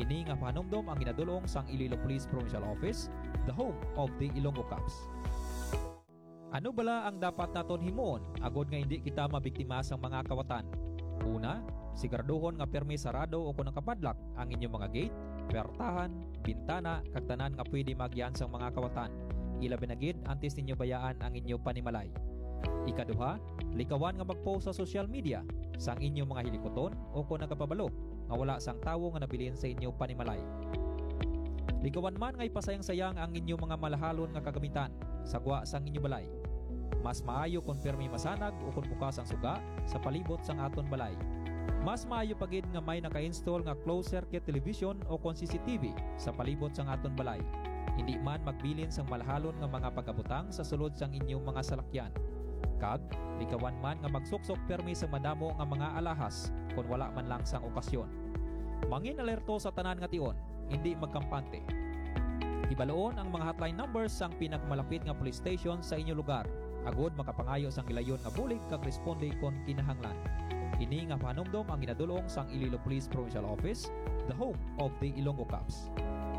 Ini nga pahanumdom ang ginadulong sang Iloilo Police Provincial Office, the home of the Ilonggo Cops. Ano bala ang dapat naton himon agod nga hindi kita mabiktima sang mga kawatan? Una, siguraduhon nga permi sarado o kung nakapadlak ang inyong mga gate, pertahan, bintana, kag tanan nga pwede magyan sang mga kawatan. Ilabi na gid antes ninyo bayaan ang inyong panimalay. Ikaduha, likawan nga mag-post sa social media sang inyong mga hilikoton o kung nagapabalo nga wala sang tawo nga nabilin sa inyong panimalay. Likawan man nga ipasayang-sayang ang inyong mga malahalon nga kagamitan sagwa sang inyong balay. Mas maayo kung permi masanag o kung bukas ang suga sa palibot sang aton balay. Mas maayo pagid nga may naka-install nga closed circuit television o kung CCTV sa palibot sang aton balay. Hindi man magbilin sang malahalon nga mga pagabutang sa sulod sang inyong mga salakyan. Kag, likawan man nga magsuksok permi sa madamo nga mga alahas kung wala man lang sang okasyon. Mangin alerto sa tanan nga tion, hindi magkampante. Ibaloon ang mga hotline numbers sang pinakmalapit nga police station sa inyong lugar. Agod makapangayo sang ilayon nga bulig kag responde kon kinahanglan. Ini nga pahanumdom ang ginadulong sang Iloilo Police Provincial Office, the home of the Ilonggo Cops.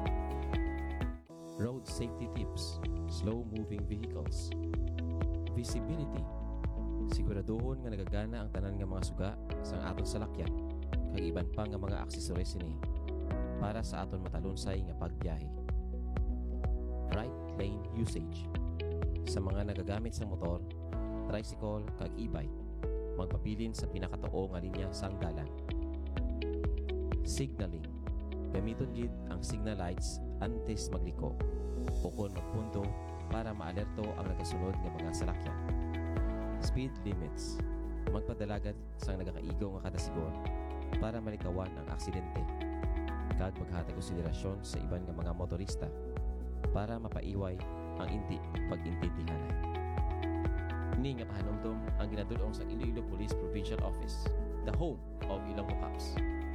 Road safety tips, slow-moving vehicles, visibility. Siguraduhon nga nagagana ang tanan nga mga suga sang aton salakyan kag iban pa nga mga aksesoris ini para sa aton matalunsay nga pagbiyahe. Right lane usage. Sa mga nagagamit sa motor, tricycle kag e-bike, magpabilin sa pinakatuo nga linya sang dalan. Signaling. Gamiton gid ang signal lights antes magliko o kon magpunto para maalerto ang nagasunod nga mga salakyan. Speed limits. Magpadalagan sang nagakaigo nga kada sigon para malikawan ang aksidente. Kag maghatag konsiderasyon sa iban nga mga motorista para mapaiway ang hindi pag-intindihanan. Ini nga pahanumdom ang ginadulong sa Iloilo Police Provincial Office, the home of Ilonggo Cops.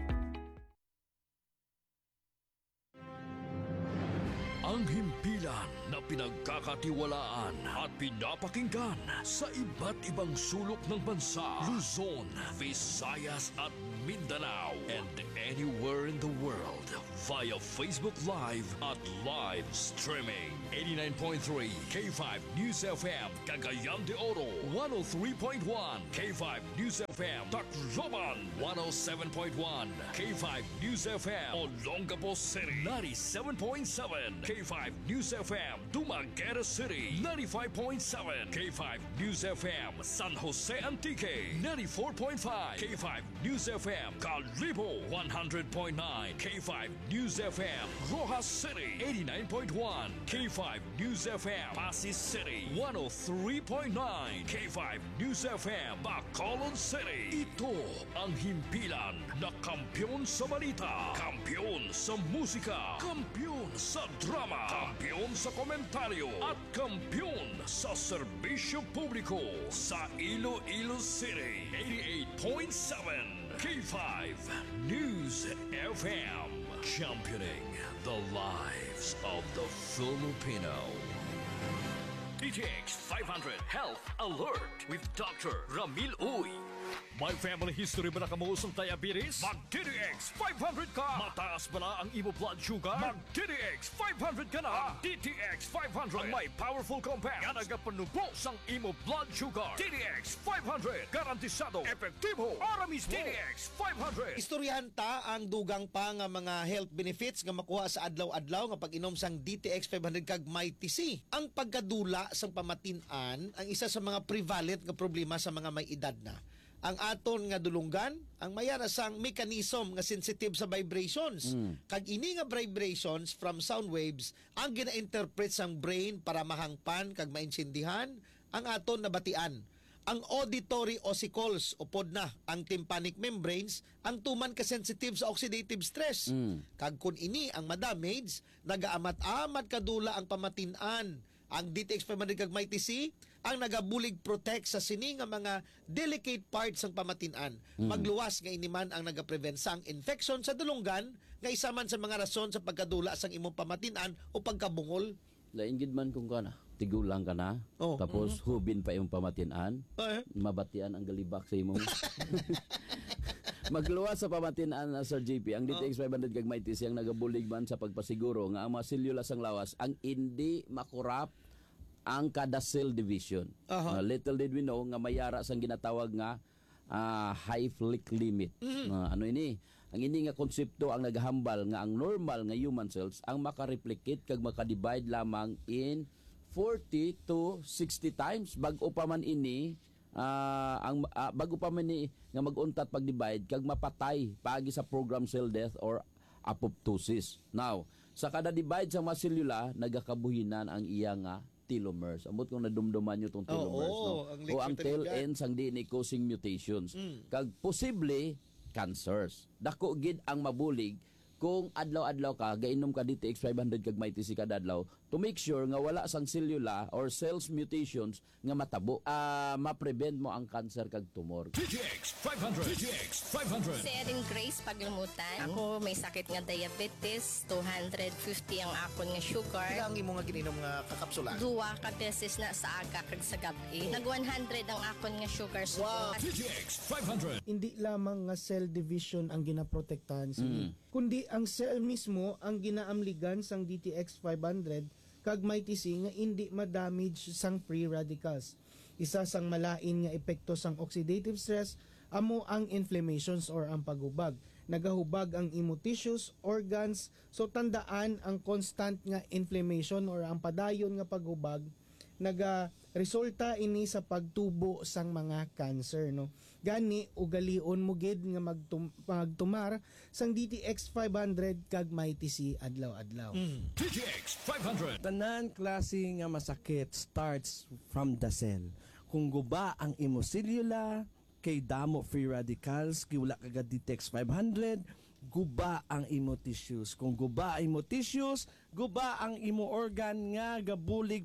Ang himpilan na pinagkakatiwalaan at pinapakinggan sa iba't ibang sulok ng bansa, Luzon, Visayas at Mindanao, and anywhere in the world via Facebook Live at live streaming. 89.3 K5 News FM Cagayan de Oro, 103.1 K5 News FM Tacloban, 107.1 K5 News FM Olongapo City, 97.7 K5 News FM Dumaguete City, 95.7 K5 News FM San Jose Antique, 94.5 K5 News FM Calibo, 100.9 K5 News FM Rojas City, 89.1 K5 News FM Pasig City, 103.9 K5 News FM Bacolod City. Ito ang himpilan na kampiyon sa balita, kampiyon sa musika, kampiyon sa drama, kampiyon sa komentaryo at kampiyon sa serbisyo publiko sa Iloilo City. 88.7 K5 News FM, championing the lives of the Filipino. DTX 500 Health Alert with Dr. Ramil Uy. May family history ba na kamuusong diabetes? Mag-DTX 500 ka! Mataas ba na ang imo blood sugar? Mag-DTX 500 ka na! DTX 500 ang may powerful compounds nga nagapanubos ang imo blood sugar. DTX 500 garantisado, epektibo, para mismo. DTX 500. Istoryahan ta ang dugang pa nga mga health benefits nga makuha sa adlaw-adlaw nga pag-inom sang DTX 500 kag Mighty C. Ang pagkadula sang pamatin-an ang isa sa mga prevalent nga problema sa mga may edad na. Ang aton nga dulunggan, ang mayara sang mechanism nga sensitive sa vibrations. Kag ini nga vibrations from sound waves ang gina-interpret sang brain para mahangpan kag mainsindihan ang aton nabatian. Ang auditory ossicles o podna ang tympanic membranes ang tuman ka sensitive sa oxidative stress. Kag kun ini ang madamage, nagaamat-amat kadula ang pamatin-an. Ang DTX 500 kag Mighty C ang nagabulig protect sa sini nga mga delicate parts ng pamatin-an. Magluwas nga iniman ang nagaprevent sang infection sa dulunggan nga isa man sa mga rason sa pagkadula sang imong pamatin-an o pagkabungol. Lain gid man kung kana, tigulang ka na, tapos hubin pa imong pamatin-an, mabatian ang galibak sa imong Magluwas sa pamatin-an na Sir JP, ang DTX 500 kag Mighty siyang nagabulig man sa pagpasiguro nga ang mga selula sang lawas ang hindi makurap ang kada cell division. Little did we know nga mayara sang ginatawag nga high flick limit. Ano ini? Ang ini nga konsepto ang naghambal nga ang normal nga human cells ang makareplicate kag makadivide lamang in 40 to 60 times bag-o pa man ini bago pa man ni nga mag-untat pag-divide kag mapatay paagi sa program cell death or apoptosis. Now, sa kada divide sa mga selula nagakabuhinan ang iya nga telomeres. Ambot kung nadumduman nyo itong telomeres. O ang tail ends ang DNA causing mutations. Kag posible cancers. Dako gid ang mabulig kung adlaw-adlaw ka gainom ka DTX 500 kag Mighty C kada adlaw to make sure nga wala sang selula or cells mutations nga matabo. Ma-prevent mo ang cancer kag tumor. DTX 500. DTX 500. Si Erin Grace Paglimutan. Ako may sakit nga diabetes, 250 ang akon nga sugar. Kailangan mo nga gininom nga kakapsula. Duwa ka beses na sa aga kag sa gabi. Nag 100 ang akon nga sugar. Wow. DTX 500. Hindi lamang nga cell division ang ginaprotektahan sini, kundi ang cell mismo ang ginaamligan sang DTX 500 kag Mighty C nga hindi ma-damage sang free radicals. Isa sang malain nga epekto sang oxidative stress amo ang inflammations or ang paghubag. Nagahubag ang imo tissues, organs, so tandaan ang constant nga inflammation or ang padayon nga paghubag resulta ini sa pagtubo sang mga cancer, no. Gani ugalion mo gid nga magtumar sang DTX 500 kag Mighty C adlaw-adlaw. DTX 500. Tanan klase nga masakit starts from the cell. Kung guba ang imo selula, kay damo free radicals, kay wala kagad DTX 500, guba ang imo tissues. Kung guba ang imo tissues, guba ang imo organ nga gabulig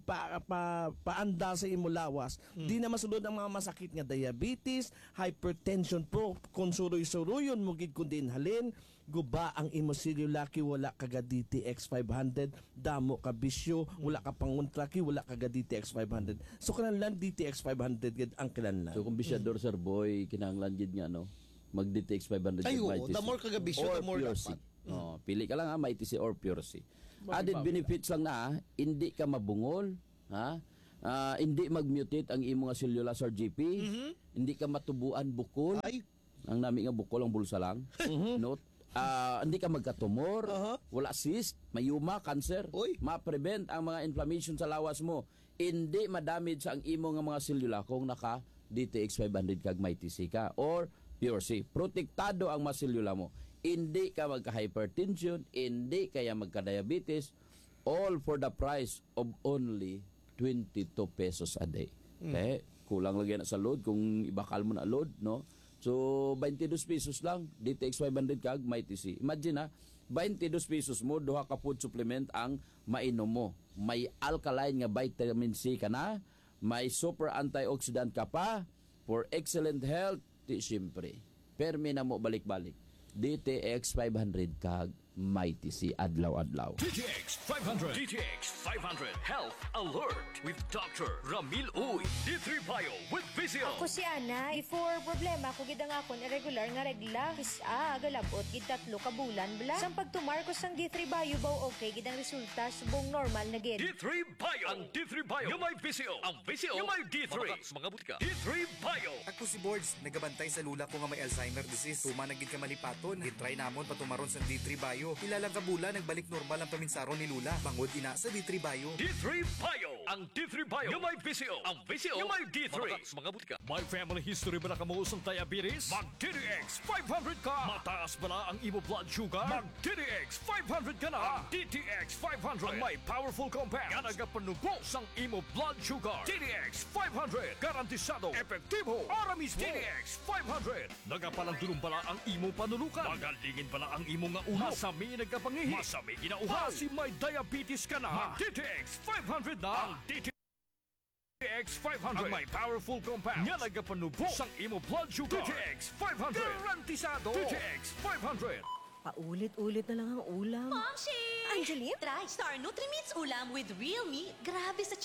paanda sa imo lawas. Di na masulod ang mga masakit nga diabetes, hypertension po, kung suroy-suroyon mo gid kundi halin, guba ang imo selula kay wala kagad DTX 500, damo ka bisyo, wala ka panguntra kay wala kagad DTX 500. So kinahanglan DTX 500 gid ang kinahanglan. So kung bisyador Sir Boy kinahanglan gid nga no mag DTX 500 Ay, kag Mighty C. the more kagabisyo, or the more Pure dapat. C. Pili ka lang Mighty C or Pure C. Added benefits lang na hindi ka mabungol, ha? Hindi mag-mutate ang imo nga selula Sir GP. Hindi ka matubuan bukol. Ay. Ang nami nga bukol ang bulsa lang. Note. Hindi ka magkatumor, wala cyst, mayuma, cancer. Uy. Ma-prevent ang mga inflammation sa lawas mo. Hindi ma-damage ang imo nga mga selula kung naka DTX 500 kag Mighty C ka or Pure C. Protektado ang mga selula mo. Hindi ka magka-hypertension, hindi kaya magka-diabetes, all for the price of only 22 pesos a day. Okay? Kulang lagi na sa load kung ibakal mo na load, no? So 22 pesos lang DTX 500 kag Mighty C. Imagine 22 pesos mo duha ka food supplement ang mainom mo. May alkaline nga vitamin C ka na, may super antioxidant ka pa for excellent health. Di siyempre, permi na mo balik-balik. DTX 500 kag Mighty C adlaw-adlaw. DTX 500. DTX 500 Health Alert with Dr. Ramil Uy. D3 Bio with Vizio. Ako si Ana, before problema ko gid ang akon irregular nga regla. Kisa galabot gid 3 ka bulan bala. Sang pagtumar ko sang D3 Bio baw okay gid ang resulta subong normal na gid. D3 Bio. Ang D3 Bio. Yung may Vizio. Ang Vizio. Yung may D3. Mga butika. D3 Bio. Ako si Boards, nagabantay sa lula ko nga may Alzheimer disease. Tuma na gid ka malipaton. Gitry namon patumaron sa D3 Bio. Ilang kabula nagbalik normal ang paminsaron ni Lula. Bangod ina sa D3 Bio. D3 Bio. Ang D3 Bio. Yung may Vizio. Ang Vizio. Yung may D3. Mga butika. May family history ba na kamuusong diabetes? Mag DTX 500 ka. Mataas ba na ang imo blood sugar? Mag DTX 500 ka na. Ang DTX 500 ang may powerful compound nga nagapanubos ang imo blood sugar. DTX 500 garantisado, epektibo, para mismo. DTX 500 nagapalandulong bala ang imo panulukan. Magalingin bala ang imo nga ulo. Masami nagkapangihi. Masami ginauhaw. Kasi may diabetes ka na. DTX 500 na. Ang DTX 500 ang may powerful compound nga nagapanubos ang imo blood sugar. DTX 500 garantisado. DTX 500 Paulit-ulit na lang ang ulam. Momshi! Angeline? Try Star Nutrimits ulam with real meat. Grabe sa